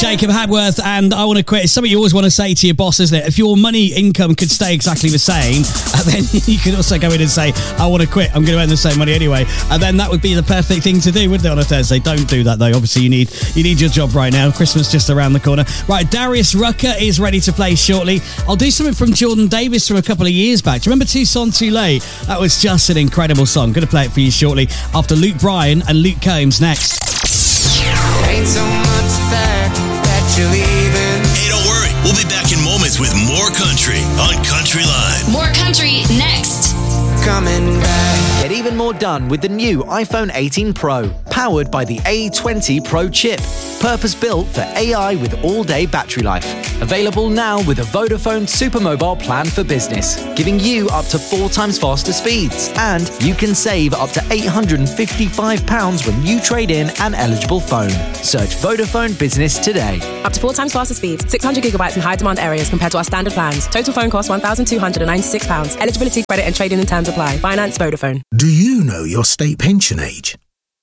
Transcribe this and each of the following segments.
Jacob Hadworth and I Want to Quit. It's something you always want to say to your boss, isn't it? If your money income could stay exactly the same, then you could also go in and say, I want to quit, I'm going to earn the same money anyway. And then that would be the perfect thing to do, wouldn't it, on a Thursday? Don't do that, though. Obviously, you need your job right now. Christmas just around the corner. Right, Darius Rucker is ready to play shortly. I'll do something from Jordan Davis from a couple of years back. Do you remember Tucson Too Late? That was just an incredible song. Going to play it for you shortly after Luke Bryan and Luke Combs next. Ain't so much fact that you're leaving. Hey, don't worry. We'll be back in moments with more country on Country Line. More country next. Coming back. Get even more done with the new iPhone 18 Pro, powered by the A20 Pro chip. Purpose-built for AI with all-day battery life. Available now with a Vodafone Supermobile plan for business, giving you up to 4 times faster speeds. And you can save up to £855 when you trade in an eligible phone. Search Vodafone Business today. Up to 4 times faster speeds, 600 gigabytes in high-demand areas compared to our standard plans. Total phone cost £1,296. Eligibility, credit and trading and terms apply. Finance Vodafone. Do you know your state pension age?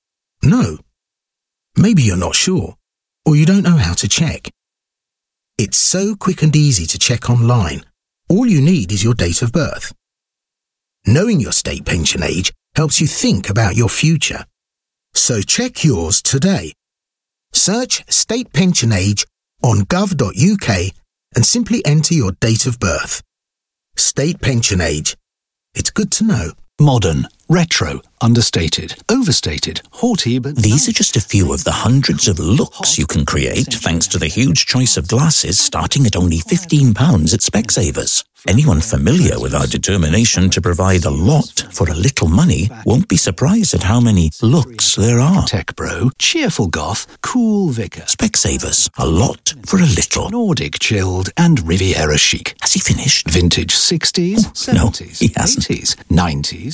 No. Maybe you're not sure, or you don't know how to check. It's so quick and easy to check online. All you need is your date of birth. Knowing your state pension age helps you think about your future. So check yours today. Search state pension age on gov.uk and simply enter your date of birth. State pension age. It's good to know. Modern, retro, understated, overstated, haughty, but... These are just a few of the hundreds of looks you can create thanks to the huge choice of glasses starting at only £15 at Specsavers. Anyone familiar with our determination to provide a lot for a little money won't be surprised at how many looks there are. Tech bro, cheerful goth, cool vicar. Specsavers, a lot for a little. Nordic chilled and Riviera chic. Has he finished? Vintage 60s, 70s, no, he hasn't. 80s, 90s.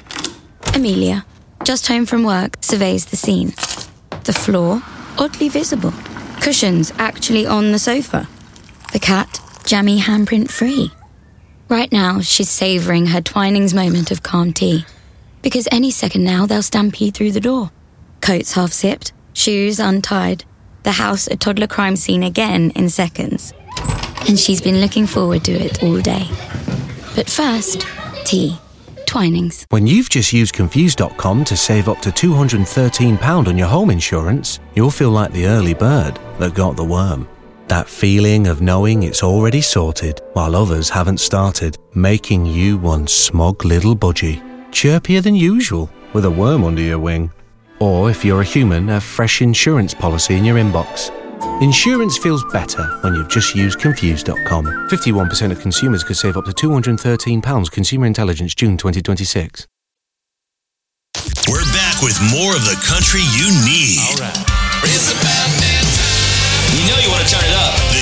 Amelia, just home from work, surveys the scene. The floor, oddly visible. Cushions actually on the sofa. The cat, jammy handprint free. Right now, she's savouring her Twinings moment of calm tea. Because any second now, they'll stampede through the door. Coats half zipped, shoes untied. The house a toddler crime scene again in seconds. And she's been looking forward to it all day. But first, tea. Twinings. When you've just used Confused.com to save up to £213 on your home insurance, you'll feel like the early bird that got the worm. That feeling of knowing it's already sorted while others haven't started, making you one smug little budgie, chirpier than usual with a worm under your wing. Or if you're a human, a fresh insurance policy in your inbox. Insurance feels better when you've just used Confused.com. 51% of consumers could save up to £213. Consumer Intelligence, June 2026. We're back with more of the country you need. All right. It's about